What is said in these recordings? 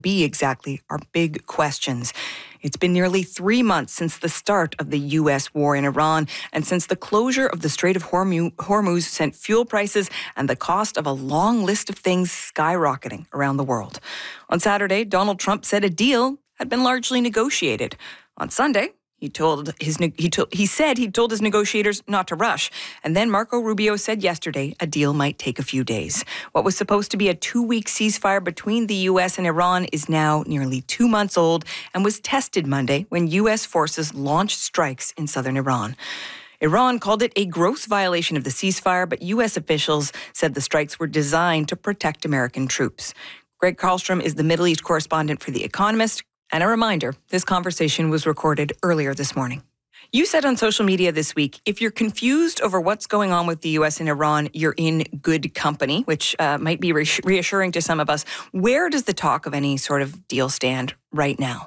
be exactly are big questions. It's been nearly 3 months since the start of the U.S. war in Iran and since the closure of the Strait of Hormuz sent fuel prices and the cost of a long list of things skyrocketing around the world. On Saturday, Donald Trump said a deal had been largely negotiated. On Sunday, he said he told his negotiators not to rush. And then Marco Rubio said yesterday a deal might take a few days. What was supposed to be a 2-week ceasefire between the U.S. and Iran is now nearly 2 months old and was tested Monday when U.S. forces launched strikes in southern Iran. Iran called it a gross violation of the ceasefire, but U.S. officials said the strikes were designed to protect American troops. Greg Karlstrom is the Middle East correspondent for The Economist. And a reminder, this conversation was recorded earlier this morning. You said on social media this week, if you're confused over what's going on with the U.S. and Iran, you're in good company, which might be reassuring to some of us. Where does the talk of any sort of deal stand right now?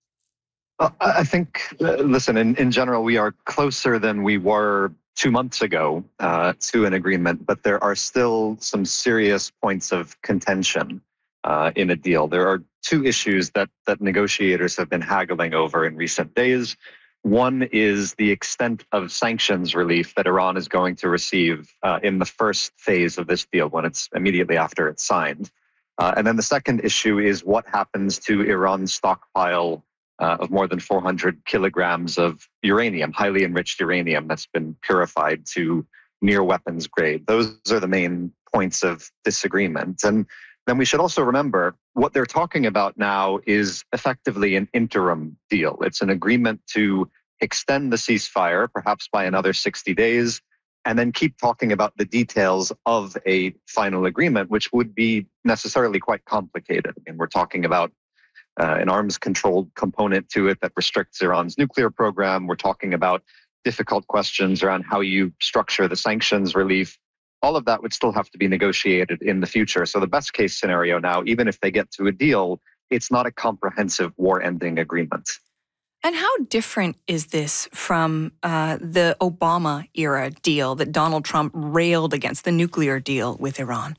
I think, listen, in general, we are closer than we were 2 months ago to an agreement, but there are still some serious points of contention in a deal. There are two issues that negotiators have been haggling over in recent days. One is the extent of sanctions relief that Iran is going to receive in the first phase of this deal, when it's immediately after it's signed. And then the second issue is what happens to Iran's stockpile of more than 400 kilograms of uranium, highly enriched uranium that's been purified to near weapons grade. Those are the main points of disagreement. And then we should also remember what they're talking about now is effectively an interim deal. It's an agreement to extend the ceasefire, perhaps by another 60 days, and then keep talking about the details of a final agreement, which would be necessarily quite complicated. I mean, we're talking about an arms-controlled component to it that restricts Iran's nuclear program. We're talking about difficult questions around how you structure the sanctions relief. All of that would still have to be negotiated in the future. So the best case scenario now, even if they get to a deal, it's not a comprehensive war-ending agreement. And how different is this from the Obama-era deal that Donald Trump railed against, the nuclear deal with Iran?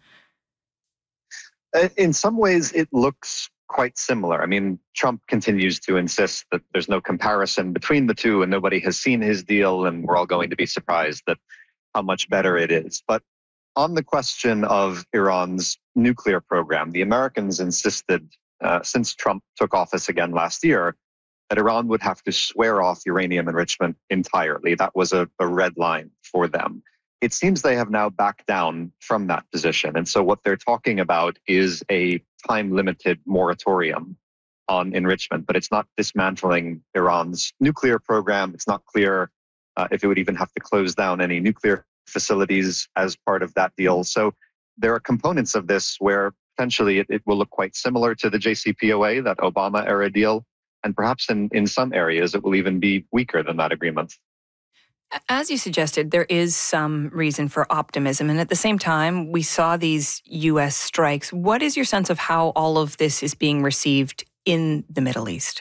In some ways, it looks quite similar. I mean, Trump continues to insist that there's no comparison between the two and nobody has seen his deal and we're all going to be surprised that how much better it is. But on the question of Iran's nuclear program, the Americans insisted since Trump took office again last year that Iran would have to swear off uranium enrichment entirely. That was a red line for them. It seems they have now backed down from that position. And so what they're talking about is a time-limited moratorium on enrichment, but it's not dismantling Iran's nuclear program. It's not clear if it would even have to close down any nuclear facilities as part of that deal. So there are components of this where potentially it will look quite similar to the JCPOA, that Obama-era deal, and perhaps in some areas it will even be weaker than that agreement. As you suggested, there is some reason for optimism. And at the same time, we saw these U.S. strikes. What is your sense of how all of this is being received in the Middle East?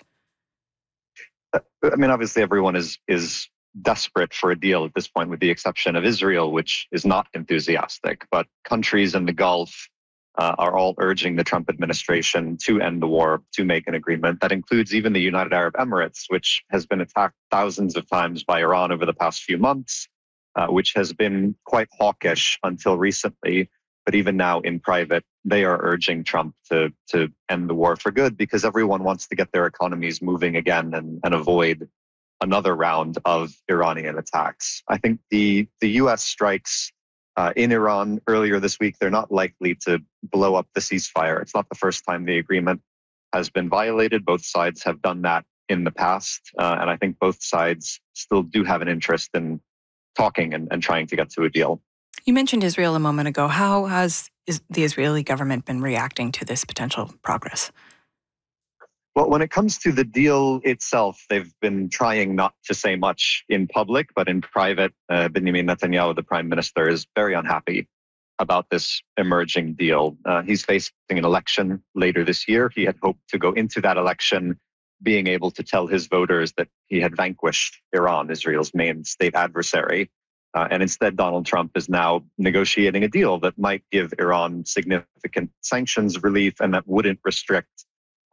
I mean, obviously, everyone is desperate for a deal at this point, with the exception of Israel, which is not enthusiastic. But countries in the Gulf are all urging the Trump administration to end the war, to make an agreement. That includes even the United Arab Emirates, which has been attacked thousands of times by Iran over the past few months, which has been quite hawkish until recently. But even now in private, they are urging Trump to end the war for good, because everyone wants to get their economies moving again and avoid another round of Iranian attacks. I think the U.S. strikes in Iran earlier this week, they're not likely to blow up the ceasefire. It's not the first time the agreement has been violated. Both sides have done that in the past. And I think both sides still do have an interest in talking and trying to get to a deal. You mentioned Israel a moment ago. How has the Israeli government been reacting to this potential progress? Well, when it comes to the deal itself, they've been trying not to say much in public, but in private, Benjamin Netanyahu, the prime minister, is very unhappy about this emerging deal. He's facing an election later this year. He had hoped to go into that election being able to tell his voters that he had vanquished Iran, Israel's main state adversary. And instead, Donald Trump is now negotiating a deal that might give Iran significant sanctions relief and that wouldn't restrict